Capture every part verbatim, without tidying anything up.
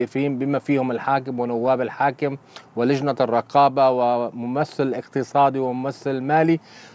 فيهم بما فيهم الحاكم ونواب الحاكم ولجنة الرقابة وممثل اقتصادي وممثل مالي.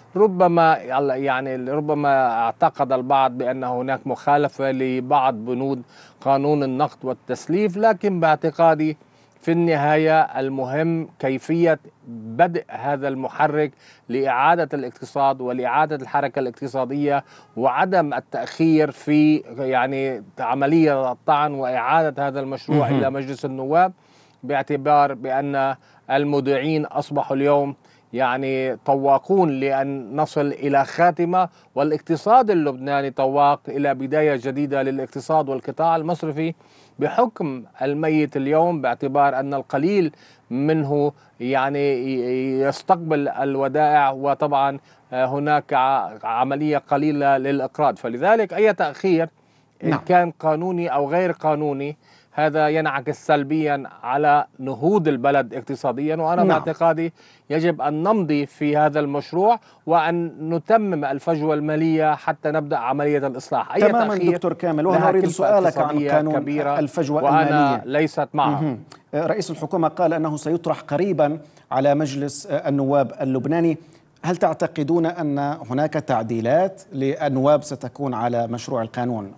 ربما يعني ربما اعتقد البعض بأن هناك مخالفة لبعض بنود قانون النقد والتسليف، لكن باعتقادي في النهاية المهم كيفية بدء هذا المحرك لإعادة الاقتصاد ولإعادة الحركة الاقتصادية، وعدم التأخير في يعني عملية الطعن وإعادة هذا المشروع إلى مجلس النواب، باعتبار بأن المودعين أصبحوا اليوم يعني طواقون لأن نصل إلى خاتمة، والاقتصاد اللبناني طواق إلى بداية جديدة للاقتصاد والقطاع المصرفي بحكم الميت اليوم، باعتبار أن القليل منه يعني يستقبل الودائع، وطبعا هناك عملية قليلة للإقراض. فلذلك أي تأخير إن نعم. كان قانوني أو غير قانوني هذا ينعكس سلبيا على نهوض البلد اقتصاديا، وأنا نعم. باعتقادي يجب أن نمضي في هذا المشروع وأن نتمم الفجوة المالية حتى نبدأ عملية الإصلاح. أي تماما تأخير دكتور كامل، وهنا أريد سؤالك عن قانون كبيرة الفجوة وأنا المالية. ليست معها. رئيس الحكومة قال أنه سيطرح قريبا على مجلس النواب اللبناني، هل تعتقدون أن هناك تعديلات للنواب ستكون على مشروع القانون؟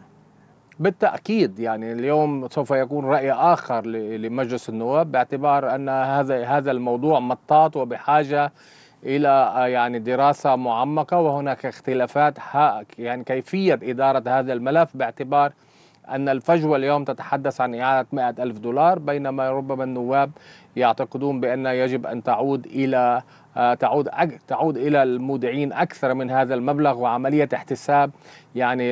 بالتأكيد، يعني اليوم سوف يكون رأي آخر لمجلس النواب، باعتبار أن هذا هذا الموضوع مطاط وبحاجة إلى يعني دراسة معمقة، وهناك اختلافات يعني كيفية إدارة هذا الملف، باعتبار أن الفجوة اليوم تتحدث عن إعادة مئة ألف دولار، بينما ربما النواب يعتقدون بأن يجب أن تعود إلى تعود تعود إلى المودعين أكثر من هذا المبلغ، وعملية احتساب يعني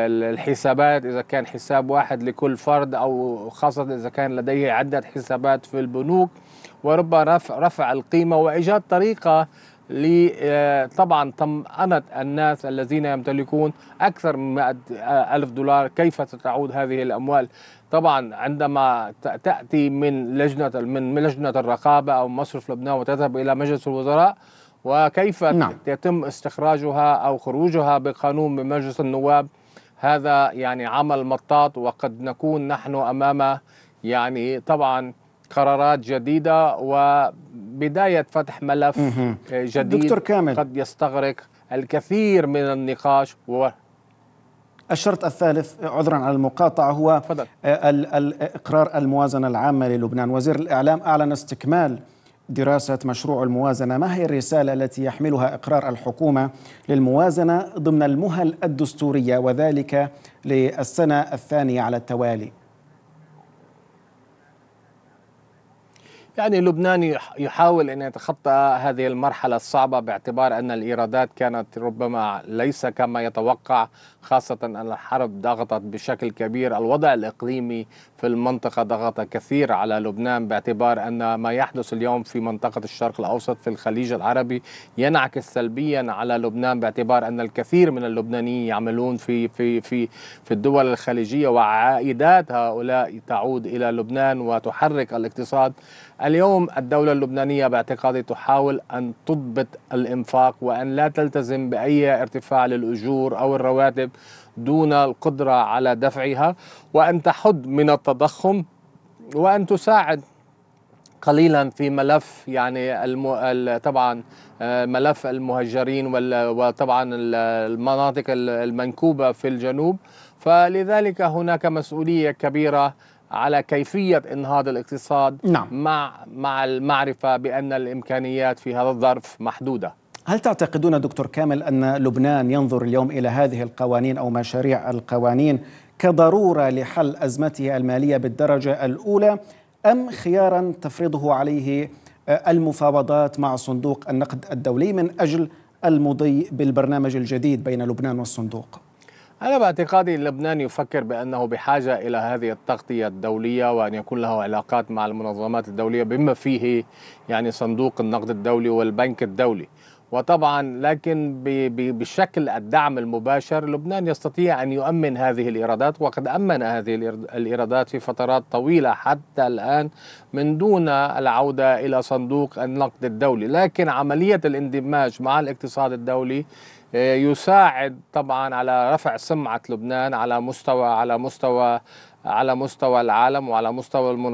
الحسابات إذا كان حساب واحد لكل فرد، أو خاصة إذا كان لديه عدة حسابات في البنوك، وربما رفع, رفع القيمة وإيجاد طريقة طبعا طمأنة الناس الذين يمتلكون أكثر من مئة ألف دولار كيف ستعود هذه الأموال. طبعا عندما تأتي من لجنة من لجنة الرقابة أو مصرف لبنان وتذهب إلى مجلس الوزراء، وكيف نعم. يتم استخراجها أو خروجها بقانون من مجلس النواب، هذا يعني عمل مطاط، وقد نكون نحن أمام يعني طبعا قرارات جديدة وبداية فتح ملف جديد دكتور كامل، قد يستغرق الكثير من النقاش. و الشرط الثالث، عذرا على المقاطعة، هو فضل. إقرار الموازنة العامة للبنان. وزير الإعلام أعلن استكمال دراسة مشروع الموازنة. ما هي الرسالة التي يحملها إقرار الحكومة للموازنة ضمن المهل الدستورية، وذلك للسنة الثانية على التوالي؟ يعني لبنان يحاول أن يتخطى هذه المرحلة الصعبة، باعتبار أن الإيرادات كانت ربما ليس كما يتوقع، خاصة أن الحرب ضغطت بشكل كبير. الوضع الإقليمي في المنطقة ضغط كثير على لبنان، باعتبار أن ما يحدث اليوم في منطقة الشرق الأوسط في الخليج العربي ينعكس سلبيا على لبنان، باعتبار أن الكثير من اللبنانيين يعملون في في في في الدول الخليجية، وعائدات هؤلاء تعود إلى لبنان وتحرك الاقتصاد. اليوم الدولة اللبنانية باعتقادي تحاول أن تضبط الإنفاق، وأن لا تلتزم بأي ارتفاع للأجور أو الرواتب دون القدرة على دفعها، وأن تحد من التضخم، وأن تساعد قليلا في ملف يعني الم... طبعا ملف المهجرين وطبعا المناطق المنكوبة في الجنوب. فلذلك هناك مسؤولية كبيرة على كيفية إنهاض الاقتصاد. نعم. مع مع المعرفة بأن الإمكانيات في هذا الظرف محدودة. هل تعتقدون دكتور كامل أن لبنان ينظر اليوم إلى هذه القوانين أو مشاريع القوانين كضرورة لحل أزمته المالية بالدرجة الأولى، أم خيارا تفرضه عليه المفاوضات مع صندوق النقد الدولي من أجل المضي بالبرنامج الجديد بين لبنان والصندوق؟ أنا باعتقادي لبنان يفكر بأنه بحاجة إلى هذه التغطية الدولية، وأن يكون له علاقات مع المنظمات الدولية بما فيه يعني صندوق النقد الدولي والبنك الدولي. وطبعا لكن بشكل الدعم المباشر لبنان يستطيع أن يؤمن هذه الإيرادات، وقد أمن هذه الإيرادات في فترات طويلة حتى الآن من دون العودة إلى صندوق النقد الدولي. لكن عملية الاندماج مع الاقتصاد الدولي يساعد طبعا على رفع سمعة لبنان على مستوى على مستوى على مستوى العالم وعلى مستوى المنظمة